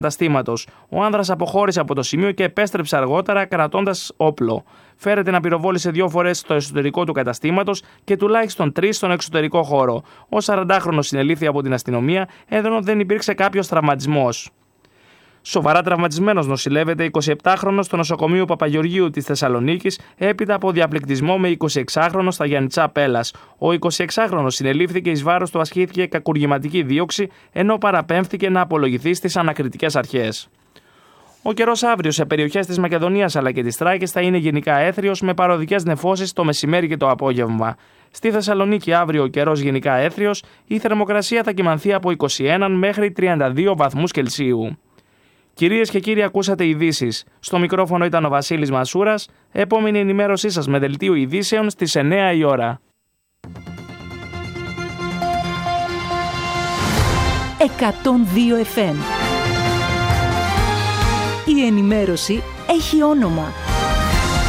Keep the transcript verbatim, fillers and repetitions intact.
καταστήματος. Ο άνδρας αποχώρησε από το σημείο και επέστρεψε αργότερα κρατώντας όπλο. Φέρεται να πυροβόλησε δύο φορές στο εσωτερικό του καταστήματος και τουλάχιστον τρεις στον εξωτερικό χώρο. Ο σαραντάχρονος συνελήφθη από την αστυνομία, ενώ δεν υπήρξε κάποιος τραυματισμός. Σοβαρά τραυματισμένος νοσηλεύεται εικοσιεπτάχρονος στο νοσοκομείο Παπαγεωργίου της Θεσσαλονίκης έπειτα από διαπληκτισμό με εικοσιεξάχρονο στα Γιαννιτσά Πέλλας. Ο εικοσιεξάχρονος συνελήφθηκε, εις βάρος του ασκήθηκε κακουργηματική δίωξη, ενώ παραπέμφθηκε να απολογηθεί στις ανακριτικές αρχές. Ο καιρός αύριο σε περιοχές της Μακεδονίας αλλά και της Θράκης θα είναι γενικά έθριος με παροδικές νεφώσεις το μεσημέρι και το απόγευμα. Στη Θεσσαλονίκη αύριο ο καιρός γενικά έθριος, η θερμοκρασία θα κυμανθεί από είκοσι ένα μέχρι τριάντα δύο βαθμούς Κελσίου. Κυρίες και κύριοι, ακούσατε ειδήσεις. Στο μικρόφωνο ήταν ο Βασίλης Μασούρας. Επόμενη ενημέρωσή σας με δελτίο ειδήσεων στις εννέα η ώρα. εκατόν δύο εφ εμ. Η ενημέρωση έχει όνομα.